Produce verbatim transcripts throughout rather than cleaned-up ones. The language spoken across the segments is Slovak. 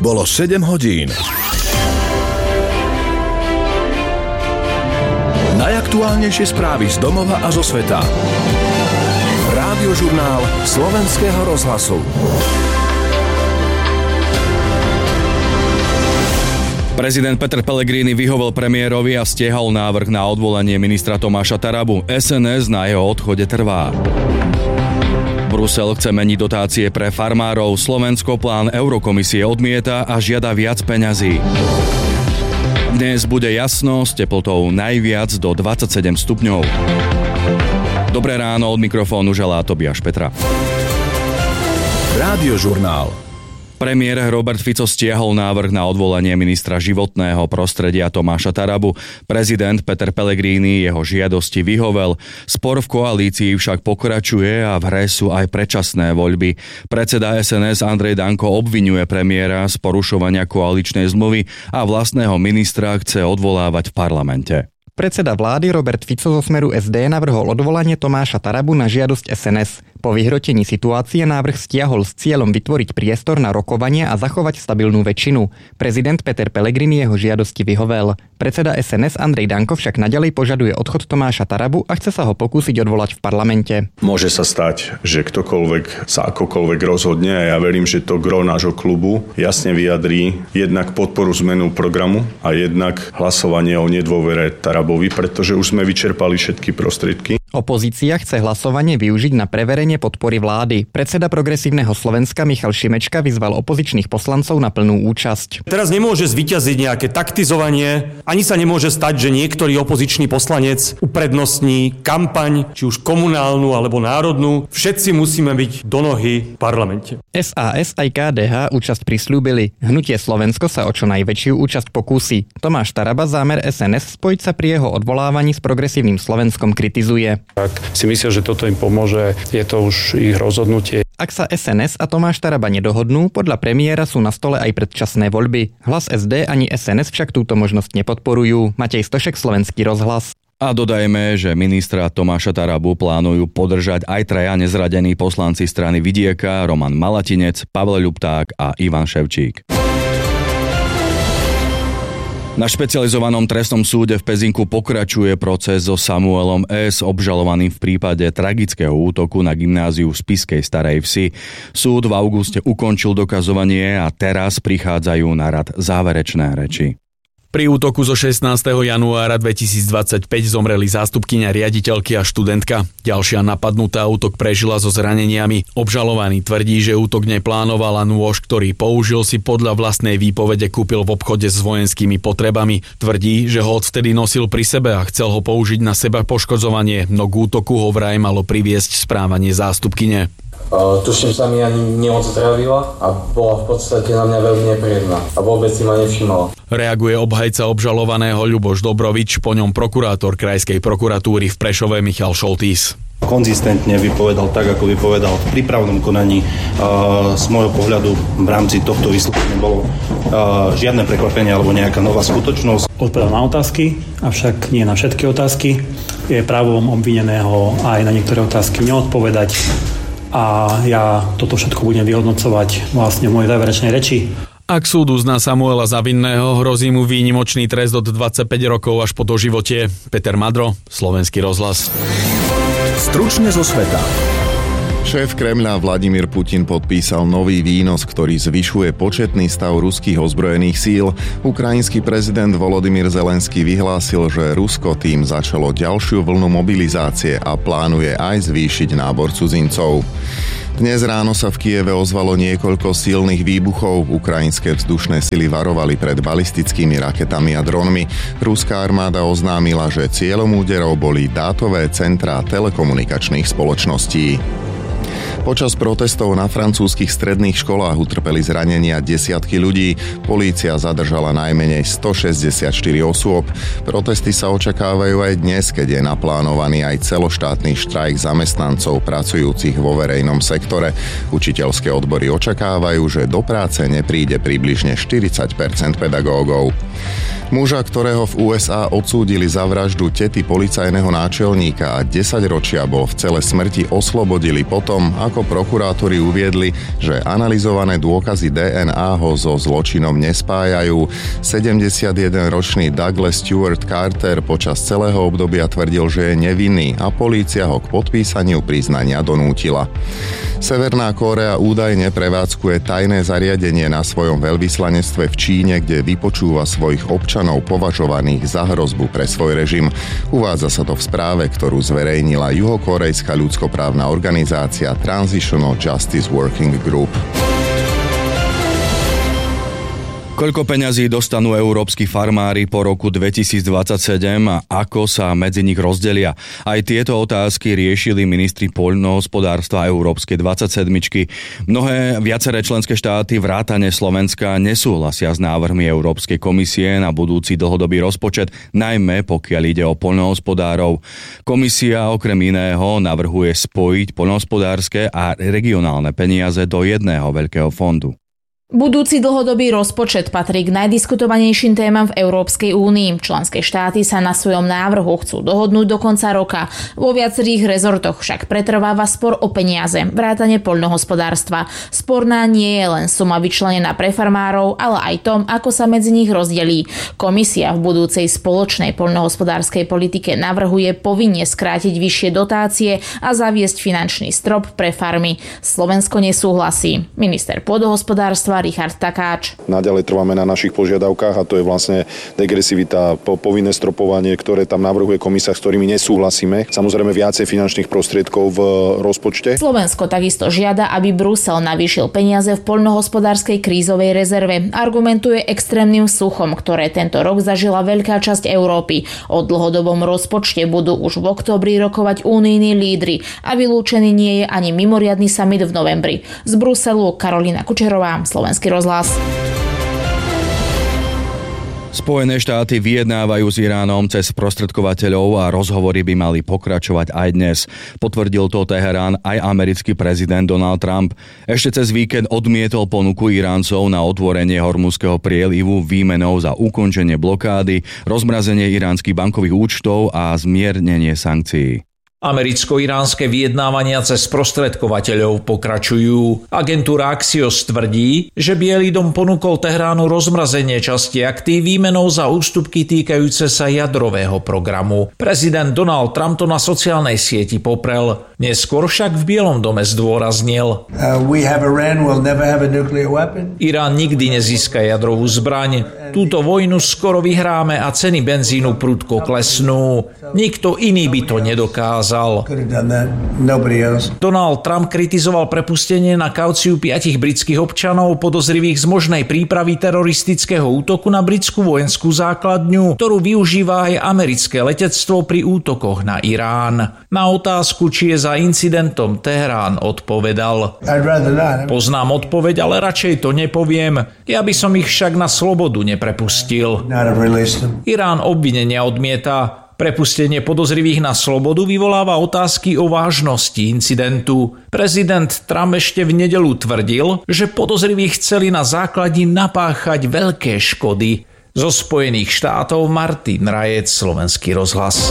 Bolo sedem hodín. Najaktuálnejšie správy z domova a zo sveta. Rádiožurnál Slovenského rozhlasu. Prezident Peter Pellegrini vyhovel premiérovi a stiahol návrh na odvolanie ministra Tomáša Tarabu. es en es na jeho odchode trvá. Brusel chce meniť dotácie pre farmárov, Slovensko plán Eurokomisie odmieta a žiada viac peňazí. Dnes bude jasno, s teplotou najviac do dvadsaťsedem stupňov. Dobré ráno, od mikrofónu želá Tobiáš Petra. Rádiožurnál. Premiér Robert Fico stiahol návrh na odvolanie ministra životného prostredia Tomáša Tarabu. Prezident Peter Pellegrini jeho žiadosti vyhovel. Spor v koalícii však pokračuje a v hre sú aj predčasné voľby. Predseda es en es Andrej Danko obviňuje premiéra z porušovania koaličnej zmluvy a vlastného ministra chce odvolávať v parlamente. Predseda vlády Robert Fico zo Smeru es dé navrhol odvolanie Tomáša Tarabu na žiadosť es en es. Po vyhrotení situácie návrh stiahol s cieľom vytvoriť priestor na rokovanie a zachovať stabilnú väčšinu. Prezident Peter Pellegrini jeho žiadosti vyhovel. Predseda es en es Andrej Danko však naďalej požaduje odchod Tomáša Tarabu a chce sa ho pokúsiť odvolať v parlamente. Môže sa stať, že ktokoľvek sa akokoľvek rozhodne a ja verím, že to gro nášho klubu jasne vyjadrí jednak podporu zmenu programu a jednak hlasovanie o nedôvere Tarabovi, pretože už sme vyčerpali všetky prostriedky. Opozícia chce hlasovanie využiť na preverenie podpory vlády. Predseda Progresívneho Slovenska Michal Šimečka vyzval opozičných poslancov na plnú účasť. Teraz nemôže zvíťaziť nejaké taktizovanie, ani sa nemôže stať, že niektorý opozičný poslanec uprednostní kampaň, či už komunálnu alebo národnú. Všetci musíme byť do nohy v parlamente. es a es aj ká dé há účasť prisľúbili. Hnutie Slovensko sa o čo najväčšiu účasť pokúsi. Tomáš Taraba zámer es en es spojiť sa pri jeho odvolávaní s Progresívnym Slovenskom kritizuje. Ak si myslia, že toto im pomôže, je to už ich rozhodnutie. Ak sa es en es a Tomáš Taraba nedohodnú, podľa premiéra sú na stole aj predčasné voľby. Hlas es dé ani es en es však túto možnosť nepodporujú. Matej Stošek, Slovenský rozhlas. A dodajme, že ministra Tomáša Tarabu plánujú podržať aj traja nezradení poslanci strany Vidieka, Roman Malatinec, Pavel Ľupták a Ivan Ševčík. Na špecializovanom trestnom súde v Pezinku pokračuje proces so Samuelom S., obžalovaným v prípade tragického útoku na gymnáziu v Spišskej Starej Vsi. Súd v auguste ukončil dokazovanie a teraz prichádzajú na rad záverečné reči. Pri útoku zo šestnásteho januára dvetisícdvadsaťpäť zomreli zástupkyňa riaditeľky a študentka. Ďalšia napadnutá útok prežila so zraneniami. Obžalovaný tvrdí, že útok neplánoval a nôž, ktorý použil, si podľa vlastnej výpovede kúpil v obchode s vojenskými potrebami. Tvrdí, že ho odvtedy nosil pri sebe a chcel ho použiť na seba poškodzovanie, no k útoku ho vraj malo priviesť správanie zástupkyne. Uh, tuším sa mi ani neodzdravila a bola v podstate na mňa veľmi nepríjemná a vôbec si ma nevšimala. Reaguje obhajca obžalovaného Ľuboš Dobrovič, po ňom prokurátor Krajskej prokuratúry v Prešove Michal Šoltís. Konzistentne vypovedal tak, ako vypovedal v prípravnom konaní. Uh, z môjho pohľadu v rámci tohto vysvetlenia nebolo uh, žiadne prekvapenie alebo nejaká nová skutočnosť. Odpovedal na otázky, avšak nie na všetky otázky. Je právom obvineného aj na niektoré otázky neodpovedať. A ja toto všetko budem vyhodnocovať vlastne v mojej záverečnej reči. Ak súd uzná Samuela za vinného, hrozí mu výnimočný trest od dvadsaťpäť rokov až po doživotie. Peter Madro, Slovenský rozhlas. Stručne zo sveta. Šéf Kremľa Vladimír Putin podpísal nový výnos, ktorý zvyšuje početný stav ruských ozbrojených síl. Ukrajinský prezident Volodymyr Zelenský vyhlásil, že Rusko tým začalo ďalšiu vlnu mobilizácie a plánuje aj zvýšiť nábor cudzincov. Dnes ráno sa v Kieve ozvalo niekoľko silných výbuchov. Ukrajinské vzdušné sily varovali pred balistickými raketami a dronmi. Ruská armáda oznámila, že cieľom úderov boli dátové centrá telekomunikačných spoločností. Počas protestov na francúzskych stredných školách utrpeli zranenia desiatky ľudí. Polícia zadržala najmenej stošesťdesiatštyri osôb. Protesty sa očakávajú aj dnes, keď je naplánovaný aj celoštátny štrajk zamestnancov pracujúcich vo verejnom sektore. Učiteľské odbory očakávajú, že do práce nepríde približne štyridsať percent pedagógov. Muža, ktorého v ú es á odsúdili za vraždu tety policajného náčelníka a desaťročia bol v cele smrti, oslobodili potom, ako ako prokurátori uviedli, že analyzované dôkazy dé en á ho so zločinom nespájajú. sedemdesiatjedenročný Douglas Stewart Carter počas celého obdobia tvrdil, že je nevinný a polícia ho k podpísaniu priznania donútila. Severná Kórea údajne prevádzkuje tajné zariadenie na svojom veľvyslanectve v Číne, kde vypočúva svojich občanov považovaných za hrozbu pre svoj režim. Uvádza sa to v správe, ktorú zverejnila juhokorejská ľudskoprávna organizácia Transitional Justice Working Group. Koľko peňazí dostanú európski farmári po roku dvetisícdvadsaťsedem a ako sa medzi nich rozdelia? Aj tieto otázky riešili ministri poľnohospodárstva Európskej dvadsaťsedmičky. Mnohé viaceré členské štáty vrátane Slovenska nesúhlasia s návrhmi Európskej komisie na budúci dlhodobý rozpočet, najmä pokiaľ ide o poľnohospodárov. Komisia okrem iného navrhuje spojiť poľnohospodárske a regionálne peniaze do jedného veľkého fondu. Budúci dlhodobý rozpočet patrí k najdiskutovanejším témam v Európskej únii. Členské štáty sa na svojom návrhu chcú dohodnúť do konca roka. Vo viacerých rezortoch však pretrváva spor o peniaze, vrátane poľnohospodárstva. Sporná nie je len suma vyčlenená pre farmárov, ale aj tom, ako sa medzi nich rozdelí. Komisia v budúcej spoločnej poľnohospodárskej politike navrhuje povinne skrátiť vyššie dotácie a zaviesť finančný strop pre farmy. Slovensko nesúhlasí. Minister pôdohospodárstva Richard Takáč. Naďalej trváme na našich požiadavkách a to je vlastne degresivita, povinné stropovanie, ktoré tam navrhuje komisia, s ktorými nesúhlasíme. Samozrejme viacej finančných prostriedkov v rozpočte. Slovensko takisto žiada, aby Brusel navýšil peniaze v poľnohospodárskej krízovej rezerve. Argumentuje extrémnym suchom, ktoré tento rok zažila veľká časť Európy. O dlhodobom rozpočte budú už v októbri rokovať únijní lídri a vylúčený nie je ani mimoriadny summit v novembri. Z Bruselu Karolina Kučerová, Slovenský rozhlas. Spojené štáty vyjednávajú s Iránom cez sprostredkovateľov a rozhovory by mali pokračovať aj dnes. Potvrdil to Teherán aj americký prezident Donald Trump. Ešte cez víkend odmietol ponuku Iráncov na otvorenie Hormuzského prielivu výmenou za ukončenie blokády, rozmrazenie iránskych bankových účtov a zmiernenie sankcií. Americko-iránske vyjednávania cez sprostredkovateľov pokračujú. Agentúra Axios tvrdí, že Bielý dom ponúkol Tehránu rozmrazenie časti aktív výmenou za ústupky týkajúce sa jadrového programu. Prezident Donald Trump to na sociálnej sieti poprel. Neskôr však v Bielom dome zdôraznil: uh, Irán nikdy nezíska jadrovú zbraň. Túto vojnu skoro vyhráme a ceny benzínu prudko klesnú. Nikto iný by to nedokázal. Donald Trump kritizoval prepustenie na kauciu piatich britských občanov podozrivých z možnej prípravy teroristického útoku na britskú vojenskú základňu, ktorú využíva aj americké letectvo pri útokoch na Irán. Na otázku, či je za incidentom Teherán, odpovedal: Poznám odpoveď, ale radšej to nepoviem. Ja by som ich však na slobodu neprepustil. Irán obvinenia odmieta. Prepustenie podozrivých na slobodu vyvoláva otázky o vážnosti incidentu. Prezident Trump ešte v nedeľu tvrdil, že podozriví chceli na základni napáchať veľké škody. Zo Spojených štátov Martin Rajec, Slovenský rozhlas.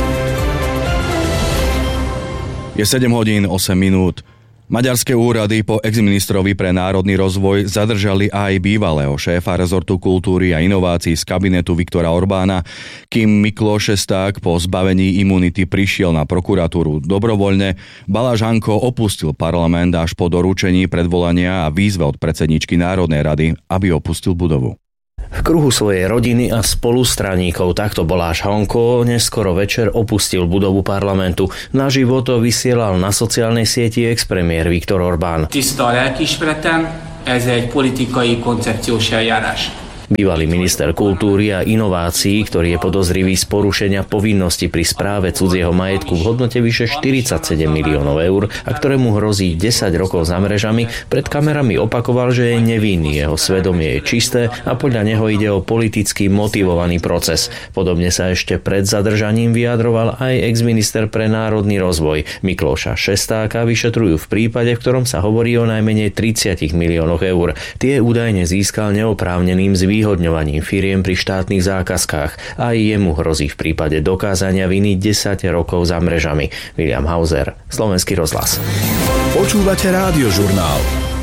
Je sedem hodín osem minút. Maďarské úrady po exministrovi pre národný rozvoj zadržali aj bývalého šéfa rezortu kultúry a inovácií z kabinetu Viktora Orbána, kým Mikloš Šesták po zbavení imunity prišiel na prokuratúru dobrovoľne. Baláš Hanko opustil parlament až po doručení predvolania a výzve od predsedničky Národnej rady, aby opustil budovu. V kruhu svojej rodiny a spolustraníkov takto Baláš Hanko neskoro večer opustil budovu parlamentu. Naživo to vysielal na sociálnej sieti ex-premiér Viktor Orbán. Tiszta lelkiismeretem, ez egy politikai koncepciós eljárás. Bývalý minister kultúry a inovácií, ktorý je podozrivý z porušenia povinnosti pri správe cudzieho majetku v hodnote vyše štyridsaťsedem miliónov eur a ktorému hrozí desať rokov za mrežami, pred kamerami opakoval, že je nevinný, jeho svedomie je čisté a podľa neho ide o politicky motivovaný proces. Podobne sa ešte pred zadržaním vyjadroval aj exminister pre národný rozvoj Mikloša Šestáka. Vyšetrujú v prípade, v ktorom sa hovorí o najmenej tridsať miliónoch eur. Tie údajne získal neoprávneným zvýhodnením vyhodňovaním firiem pri štátnych zákazkách a jemu hrozí v prípade dokázania viny desať rokov za mrežami. William Hauser, Slovenský rozhlas. Počúvate Rádiožurnál.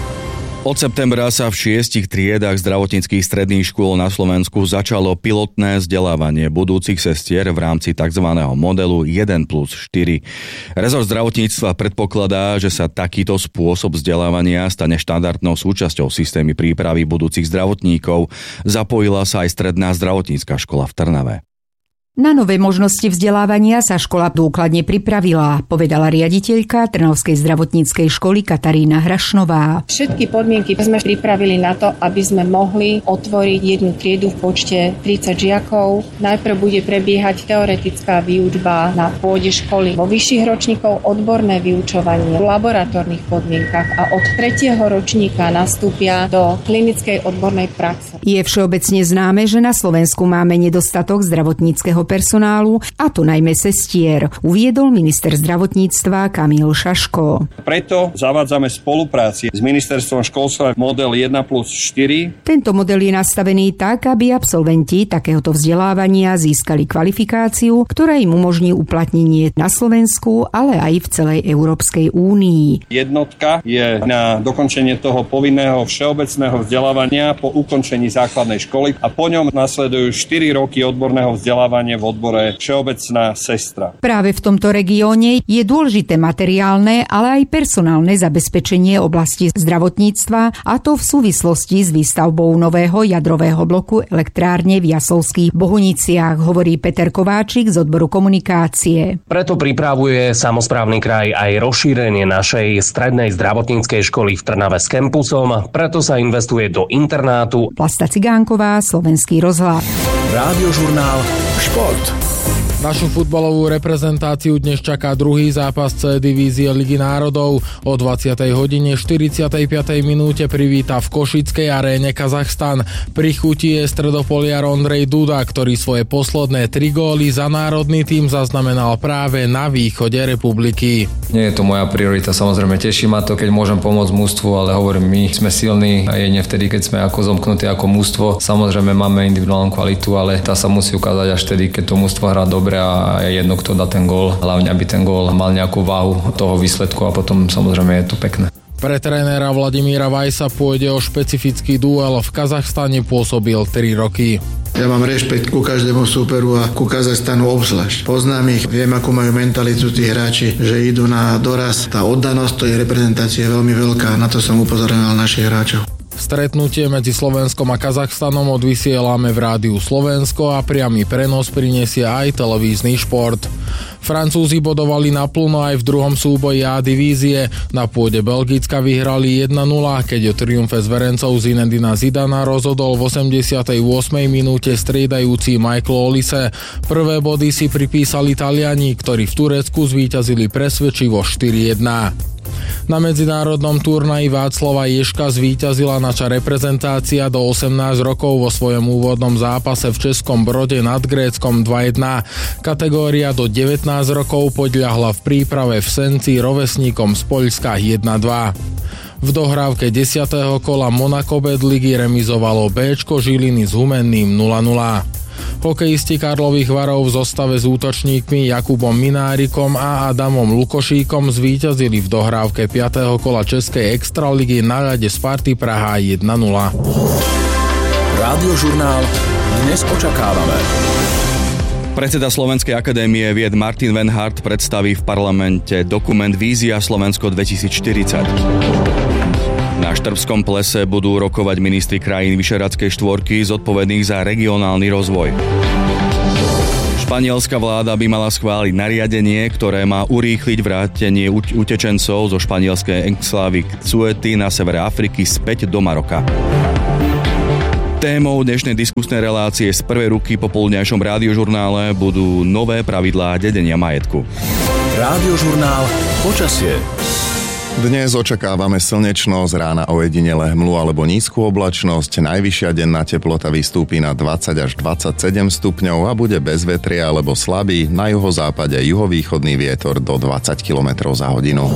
Od septembra sa v šiestich triedách zdravotníckych stredných škôl na Slovensku začalo pilotné vzdelávanie budúcich sestier v rámci tzv. Modelu jeden plus štyri. Rezort zdravotníctva predpokladá, že sa takýto spôsob vzdelávania stane štandardnou súčasťou systémy prípravy budúcich zdravotníkov. Zapojila sa aj stredná zdravotnícka škola v Trnave. Na nové možnosti vzdelávania sa škola dôkladne pripravila, povedala riaditeľka Trnavskej zdravotníckej školy Katarína Hrašnová. Všetky podmienky sme pripravili na to, aby sme mohli otvoriť jednu triedu v počte tridsať žiakov. Najprv bude prebiehať teoretická výučba na pôde školy. Vo vyšších ročníkov odborné vyučovanie v laboratórnych podmienkach a od tretieho ročníka nastúpia do klinickej odbornej praxe. Je všeobecne známe, že na Slovensku máme nedostatok zdravotníckeho personálu, a to najmä sestier, uviedol minister zdravotníctva Kamil Šaško. Preto zavádzame spolupráci s ministerstvom školstva model jeden plus štyri. Tento model je nastavený tak, aby absolventi takéhoto vzdelávania získali kvalifikáciu, ktorá im umožní uplatnenie na Slovensku, ale aj v celej Európskej únii. Jednotka je na dokončenie toho povinného všeobecného vzdelávania po ukončení základnej školy a po ňom nasledujú štyri roky odborného vzdelávania v odbore všeobecná sestra. Práve v tomto regióne je dôležité materiálne, ale aj personálne zabezpečenie oblasti zdravotníctva, a to v súvislosti s výstavbou nového jadrového bloku elektrárne v Jaslovských Bohuniciach, hovorí Peter Kováčik z odboru komunikácie. Preto pripravuje samosprávny kraj aj rozšírenie našej strednej zdravotníckej školy v Trnave s kampusom, preto sa investuje do internátu. Vlasta Cigánková, Slovenský rozhlas. Rádiožurnál Šport. Našu futbalovú reprezentáciu dnes čaká druhý zápas C divízie Ligy národov. O dvadsiatej hodine štyridsiatej piatej minúte privíta v Košickej aréne Kazachstan. Pri chuti je stredopoliar Ondrej Duda, ktorý svoje posledné tri góly za národný tím zaznamenal práve na východe republiky. Nie je to moja priorita, samozrejme teší ma to, keď môžem pomôcť mužstvu, ale hovorím, my sme silní a jedine vtedy, keď sme ako zomknutí ako mužstvo. Samozrejme máme individuálnu kvalitu, ale tá sa musí ukázať až vtedy, keď to mužstvo hrá dobre a je jedno, kto dá ten gól. Hlavne, aby ten gól mal nejakú váhu toho výsledku a potom samozrejme je to pekné. Pre trénera Vladimíra Vajsa pôjde o špecifický duel. V Kazachstane pôsobil tri roky. Ja mám rešpekt ku každému súperu a ku Kazachstanu obzvlášť. Poznám ich, viem, akú majú mentalitu tí hráči, že idú na doraz. Tá oddanosť tej reprezentácie je veľmi veľká, na to som upozorňoval našich hráčov. Stretnutie medzi Slovenskom a Kazachstanom odvysielame v Rádiu Slovensko a priamy prenos prinesie aj televízny šport. Francúzi bodovali naplno aj v druhom súboji A divízie. Na pôde Belgicka vyhrali jeden nula, keď o triumfe zverencov Zinedina Zidana rozhodol v osemdesiatej ôsmej minúte striedajúci Michael Olise. Prvé body si pripísali Taliani, ktorí v Turecku zvíťazili presvedčivo štyri jedna. Na medzinárodnom turnaji Václava Ježka zvíťazila naša reprezentácia do osemnásť rokov vo svojom úvodnom zápase v Českom Brode nad Gréckom dva jedna. Kategória do devätnásť rokov podľahla v príprave v Senci rovesníkom z Poľska jeden dva. V dohrávke desiateho kola Monaco Bad Ligy remizovalo Béčko Žiliny s Humenným nula nula. Hokejisti Karlových Varov v zostave s útočníkmi Jakubom Minárikom a Adamom Lukošíkom zvíťazili v dohrávke piateho kola Českej extraligy na ľade Sparty Praha jeden nula. Rádiožurnál dnes očakávame. Predseda Slovenskej akadémie vied Martin Wenhardt predstaví v parlamente dokument Vízia Slovensko dvetisícštyridsať. Na Štrbskom plese budú rokovať ministri krajín Vyšehradskej štvorky zodpovedných za regionálny rozvoj. Španielská vláda by mala schváliť nariadenie, ktoré má urýchliť vrátenie utečencov zo španielskej enklávy Ceuty na severe Afriky späť do Maroka. Témou dnešnej diskusnej relácie z prvej ruky po poludňajšom rádiožurnále budú nové pravidlá dedenia majetku. Rádiožurnál počasie. Dnes očakávame slnečno, z rána ojedinele hmlu alebo nízku oblačnosť. Najvyššia denná teplota vystúpi na dvadsať až dvadsaťsedem stupňov a bude bez vetria alebo slabý, na juhozápade juhovýchodný vietor do dvadsať kilometrov za hodinu.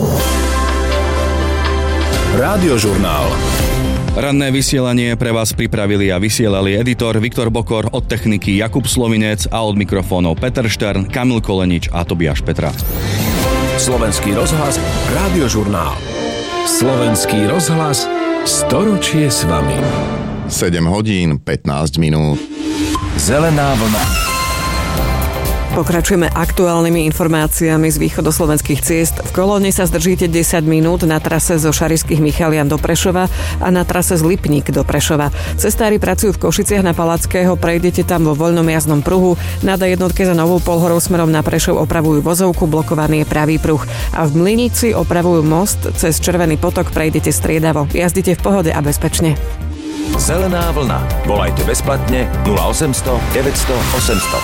Rádiožurnál. Ranné vysielanie pre vás pripravili a vysielali editor Viktor Bokor, od techniky Jakub Slovinec a od mikrofónov Peter Štern, Kamil Kolenič a Tobiáš Petra. Slovenský rozhlas, Rádiožurnál. Slovenský rozhlas storočie s vami. sedem hodín pätnásť minút. Zelená vlna. Pokračujeme aktuálnymi informáciami z východoslovenských ciest. V Kolóne sa zdržíte desať minút na trase zo Šarišských Michalian do Prešova a na trase z Lipník do Prešova. Cestári pracujú v Košiciach na Palackého, prejdete tam vo voľnom jazdnom pruhu. Na dé jednotke za Novou Polhorou smerom na Prešov opravujú vozovku, blokovaný je pravý pruh. A v Mlynici opravujú most, cez Červený potok prejdete striedavo. Jazdite v pohode a bezpečne. Zelená vlna. Volajte bezplatne nula osemsto deväťsto osemsto.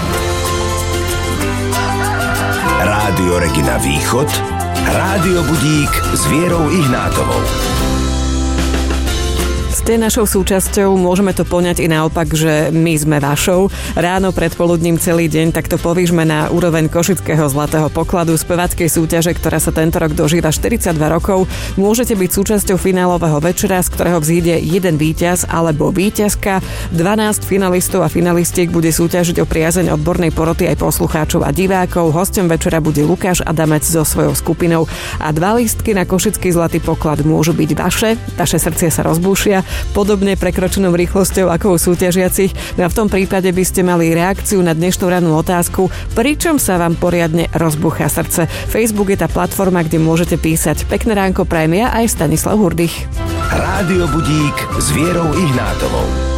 Rádio Regina Východ, Rádio Budík s Vierou Ihnátovou. Ste našou súčasťou, môžeme to poňať i naopak, že my sme vašou. Ráno predpoludním celý deň takto povýšme na úroveň košického zlatého pokladu spevackej súťaže, ktorá sa tento rok dožíva štyridsaťdva rokov. Môžete byť súčasťou finálového večera, z ktorého vzíde jeden víťaz alebo víťazka. dvanásť finalistov a finalistiek bude súťažiť o priazeň odbornej poroty aj poslucháčov a divákov. Hosťom večera bude Lukáš Adamec so svojou skupinou. A dva lístky na košický zlatý poklad môžu byť vaše. Vaše srdcia sa rozbúšia podobne prekročenou rýchlosťou ako u súťažiacich. No a v tom prípade by ste mali reakciu na dnešnú rannú otázku, pričom sa vám poriadne rozbúcha srdce. Facebook je tá platforma, kde môžete písať. Pekné ránko prajem ja aj Stanislav Hurdych. Rádio Budík s Vierou Ihnátovou.